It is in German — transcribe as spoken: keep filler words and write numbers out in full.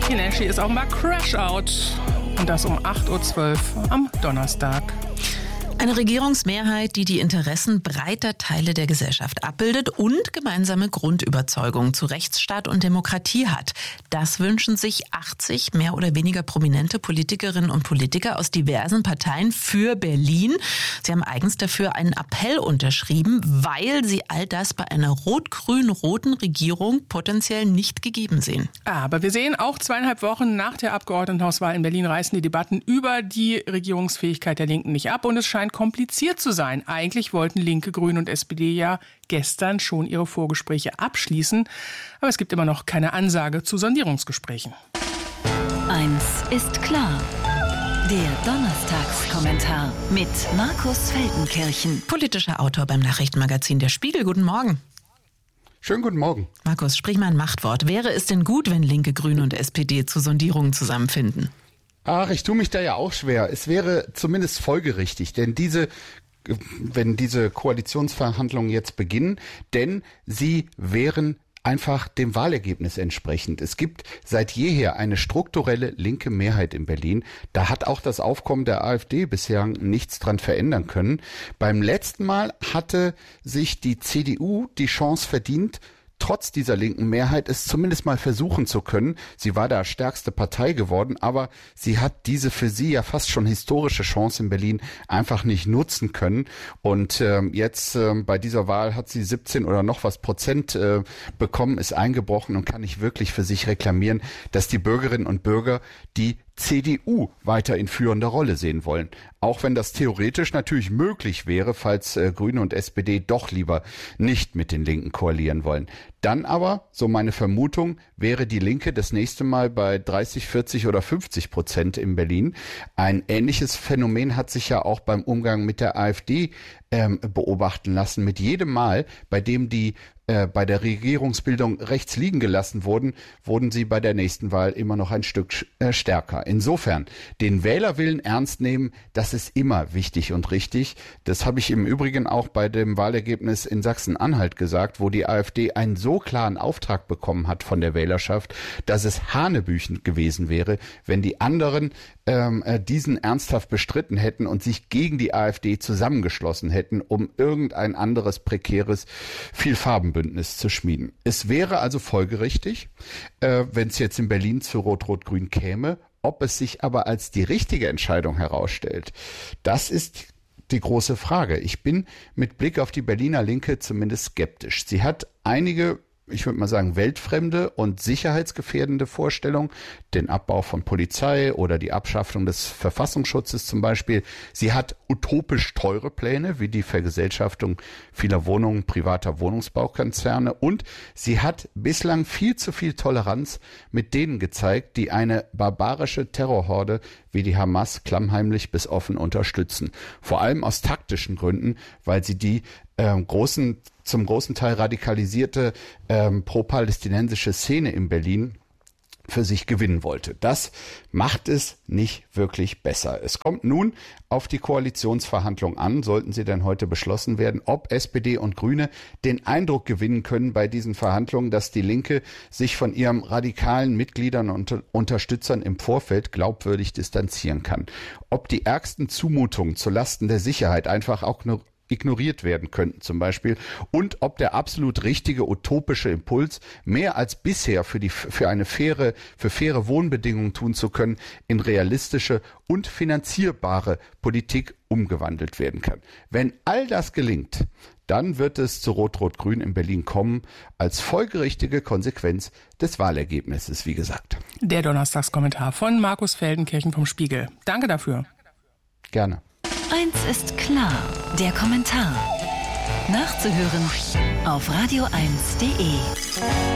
Tinashe ist auch mal Crash Out. Und das um acht Uhr zwölf am Donnerstag. Eine Regierungsmehrheit, die die Interessen breiter Teile der Gesellschaft abbildet und gemeinsame Grundüberzeugungen zu Rechtsstaat und Demokratie hat. Das wünschen sich achtzig mehr oder weniger prominente Politikerinnen und Politiker aus diversen Parteien für Berlin. Sie haben eigens dafür einen Appell unterschrieben, weil sie all das bei einer rot-grün-roten Regierung potenziell nicht gegeben sehen. Aber wir sehen, auch zweieinhalb Wochen nach der Abgeordnetenhauswahl in Berlin reißen die Debatten über die Regierungsfähigkeit der Linken nicht ab und es scheint kompliziert zu sein. Eigentlich wollten Linke, Grüne und S P D ja gestern schon ihre Vorgespräche abschließen. Aber es gibt immer noch keine Ansage zu Sondierungsgesprächen. Eins ist klar. Der Donnerstagskommentar mit Markus Feldenkirchen. Politischer Autor beim Nachrichtenmagazin Der Spiegel. Guten Morgen. Schönen guten Morgen. Markus, sprich mal ein Machtwort. Wäre es denn gut, wenn Linke, Grüne und S P D zu Sondierungen zusammenfinden? Ach, ich tue mich da ja auch schwer. Es wäre zumindest folgerichtig, denn diese, wenn diese Koalitionsverhandlungen jetzt beginnen, denn sie wären einfach dem Wahlergebnis entsprechend. Es gibt seit jeher eine strukturelle linke Mehrheit in Berlin. Da hat auch das Aufkommen der AfD bisher nichts dran verändern können. Beim letzten Mal hatte sich die C D U die Chance verdient, trotz dieser linken Mehrheit es zumindest mal versuchen zu können. Sie war da stärkste Partei geworden, aber sie hat diese für sie ja fast schon historische Chance in Berlin einfach nicht nutzen können. Und äh, jetzt äh, bei dieser Wahl hat sie siebzehn oder noch was Prozent äh, bekommen, ist eingebrochen und kann nicht wirklich für sich reklamieren, dass die Bürgerinnen und Bürger die C D U weiter in führender Rolle sehen wollen. Auch wenn das theoretisch natürlich möglich wäre, falls äh, Grüne und S P D doch lieber nicht mit den Linken koalieren wollen. Dann aber, so meine Vermutung, wäre die Linke das nächste Mal bei dreißig, vierzig oder fünfzig Prozent in Berlin. Ein ähnliches Phänomen hat sich ja auch beim Umgang mit der AfD ähm, beobachten lassen. Mit jedem Mal, bei dem die äh, bei der Regierungsbildung rechts liegen gelassen wurden, wurden sie bei der nächsten Wahl immer noch ein Stück äh, stärker. Insofern, den Wählerwillen ernst nehmen, das ist immer wichtig und richtig. Das habe ich im Übrigen auch bei dem Wahlergebnis in Sachsen-Anhalt gesagt, wo die AfD einen so klaren Auftrag bekommen hat von der Wählerschaft, dass es hanebüchen gewesen wäre, wenn die anderen ähm, diesen ernsthaft bestritten hätten und sich gegen die AfD zusammengeschlossen hätten, um irgendein anderes prekäres Vielfarbenbündnis zu schmieden. Es wäre also folgerichtig, äh, wenn es jetzt in Berlin zu Rot-Rot-Grün käme. Ob es sich aber als die richtige Entscheidung herausstellt, das ist die große Frage. Ich bin mit Blick auf die Berliner Linke zumindest skeptisch. Sie hat einige, ich würde mal sagen, weltfremde und sicherheitsgefährdende Vorstellungen, den Abbau von Polizei oder die Abschaffung des Verfassungsschutzes zum Beispiel. Sie hat utopisch teure Pläne, wie die Vergesellschaftung vieler Wohnungen privater Wohnungsbaukonzerne, und sie hat bislang viel zu viel Toleranz mit denen gezeigt, die eine barbarische Terrorhorde wie die Hamas klammheimlich bis offen unterstützen. Vor allem aus taktischen Gründen, weil sie die äh, großen zum großen Teil radikalisierte ähm, pro-palästinensische Szene in Berlin für sich gewinnen wollte. Das macht es nicht wirklich besser. Es kommt nun auf die Koalitionsverhandlungen an, sollten sie denn heute beschlossen werden, ob S P D und Grüne den Eindruck gewinnen können bei diesen Verhandlungen, dass die Linke sich von ihren radikalen Mitgliedern und Unterstützern im Vorfeld glaubwürdig distanzieren kann. Ob die ärgsten Zumutungen zulasten der Sicherheit einfach auch nur ignoriert werden könnten zum Beispiel, und ob der absolut richtige utopische Impuls, mehr als bisher für die für eine faire für faire Wohnbedingungen tun zu können, in realistische und finanzierbare Politik umgewandelt werden kann. Wenn all das gelingt, dann wird es zu Rot-Rot-Grün in Berlin kommen, als folgerichtige Konsequenz des Wahlergebnisses, wie gesagt. Der Donnerstagskommentar von Markus Feldenkirchen vom Spiegel. Danke dafür. Gerne. Eins ist klar, der Kommentar. Nachzuhören auf radio eins punkt de.